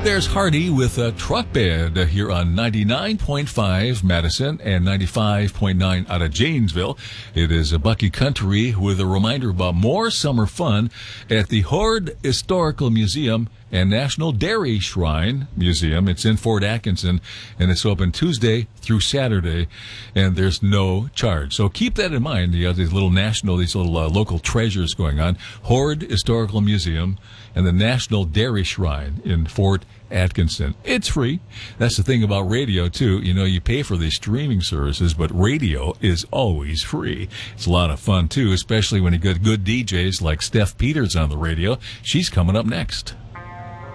There's Hardy with a truck bed here on 99.5 Madison and 95.9 out of Janesville. It is a Bucky Country with a reminder about more summer fun at the Hoard Historical Museum and National Dairy Shrine Museum. It's in Fort Atkinson, and it's open Tuesday through Saturday, and there's no charge. So keep that in mind. You have these little local treasures going on. Hoard Historical Museum and the National Dairy Shrine in Fort Atkinson. It's free. That's the thing about radio, too. You know, you pay for these streaming services, but radio is always free. It's a lot of fun, too, especially when you get good DJs like Steph Peters on the radio. She's coming up next.